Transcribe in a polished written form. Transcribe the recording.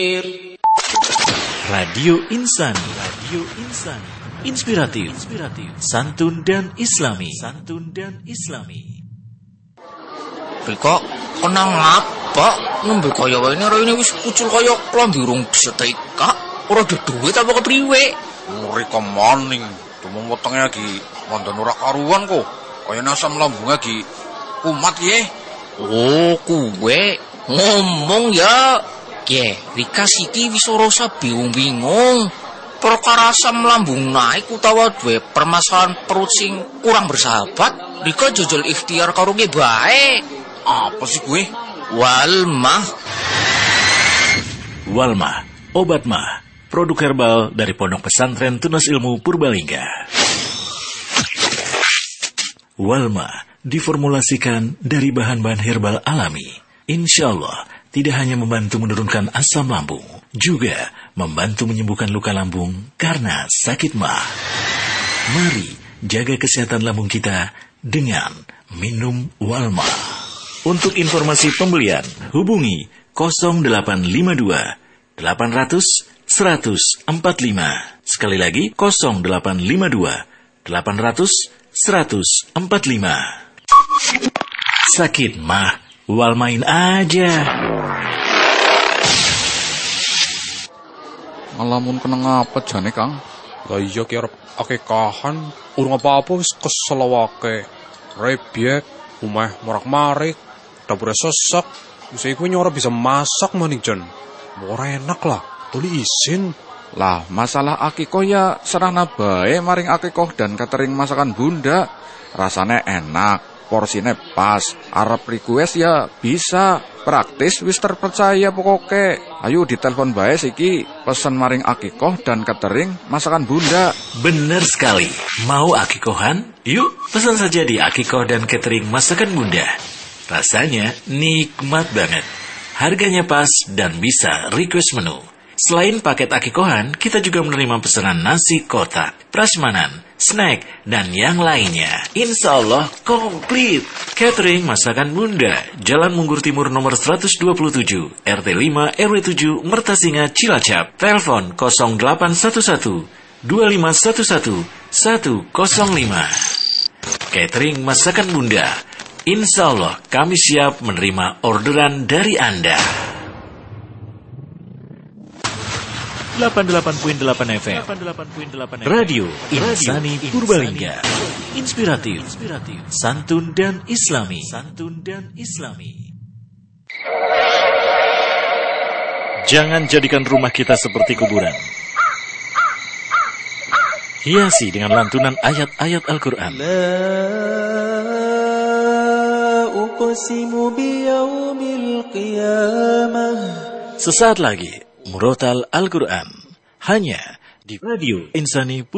Radio Insani, inspiratif, santun dan islami. Rika, kenang apa? Nembe kaya wae ini wis kucul kaya klambi urung setrika. Ora ada duit apa kepriwe? Rika maning, dumung wetenge lagi wonten ora karuan kok. Kaya asam lambung lagi kumat ye. Oh, kuwe ngomong ya. Rika siki wis ora bingung-bingung. Perkara asam lambung naik utawa duwe permasalahan perut sing kurang bersahabat, Rika jojol ikhtiar karo ge bae. Apa sih gue? Walmah, obat mah, produk herbal dari Pondok Pesantren Tunas Ilmu Purbalingga. Walmah diformulasikan dari bahan-bahan herbal alami. Insya Allah tidak hanya membantu menurunkan asam lambung, juga membantu menyembuhkan luka lambung karena sakit mah. Mari jaga kesehatan lambung kita dengan minum Walmah. Untuk informasi pembelian, hubungi 0852 800 145. Sekali lagi 0852 800 145. Sakit mah, Walmain aja. Ngalamun kena ngapa jane, Kang? Lah iya ki arep akekahan, urung apa-apa wis kesel wake. Rebyek, umeh morak-marik, dapure sesek. Wis iku ora bisa masak maning jan. Ora enak lah, tuli isin. Lah, masalah akikoh ya serana bae maring akikoh dan catering masakan Bunda. Rasane enak, porsine pas. Arep request ya bisa. Praktis wis terpercaya pokoke. Ayo ditelepon bae siki, pesen maring akikoh dan catering masakan Bunda. Bener sekali. Mau akikohan? Yuk pesan saja di akikoh dan catering masakan Bunda. Rasanya nikmat banget. Harganya pas dan bisa request menu. Selain paket akikohan, kita juga menerima pesanan nasi kotak, prasmanan, snack, dan yang lainnya. Insya Allah komplit. Catering Masakan Bunda, Jalan Munggur Timur nomor 127, RT 5 RW 7, Mertasinga, Cilacap. Telepon 0811 2511 105. Catering Masakan Bunda. Insya Allah kami siap menerima orderan dari Anda. 88.8 FM Radio Insani Purbalingga. Inspiratif, santun dan islami. Jangan jadikan rumah kita seperti kuburan. Hiasi dengan lantunan ayat-ayat Al-Quran. Sesaat lagi Murotal Al-Quran hanya di Radio Insani